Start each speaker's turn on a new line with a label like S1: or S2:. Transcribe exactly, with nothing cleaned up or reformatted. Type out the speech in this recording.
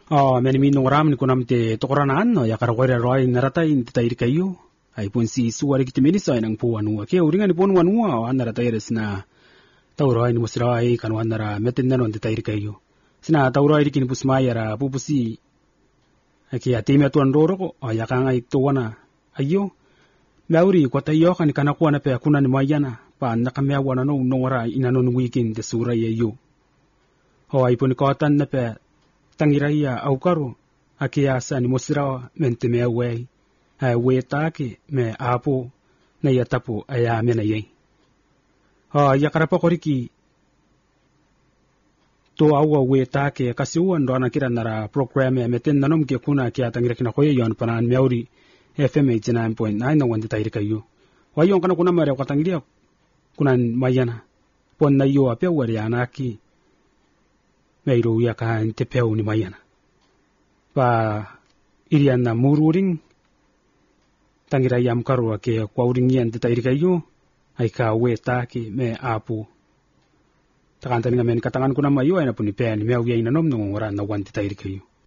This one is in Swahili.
S1: Oh, meni mino ram ni kunam te tokoranaan no ya karawera roi naratai te tairi kayo. Ai pun si suari kiti meni sa nang pu anua. Ke uringa ni pun wanua o naratai resna. Tau roi ni musrai kan wanara metin nanon te tairi kayo. Sina tau roi kini pusmaya ra pupusi. Aki ati me tuan roro ko o ya kanga itu wana. Ayo. Lauri ko tayo kan kana ko na pe kuna ni mayana. Pa nakamya wana no nora inanon weekend te sura yeyo. Ho ai pun kotan na pe tangirai au karo aki asa ni mosira mente me away ai we take me apo na ya tapo aya me na ye ha ya karapa koriki to awa we take kasi uan do na kira nara program me ten nanom ke kuna ki atangira kina koye yon panan meuri F M eighty-nine point nine no wande tairi kayo wa yon kana kuna mare katangiria kunan mayana pon na yo apia wari anaki meiro ya ka te peu ni mayana pa irian na mururing tangira yam karua ke kwauring yan te tairi kayo ai ka we ta ki me apu takan taninga men katangan kuna mayo ay na puni pe ni meu ya ina nom no ora na wan te tairi kayo